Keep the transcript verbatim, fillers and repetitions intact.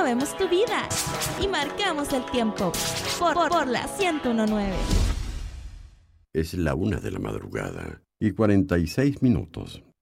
movemos tu vida y marcamos el tiempo por, por, por la ciento uno punto nueve. Es la una de la madrugada y cuarenta y seis minutos.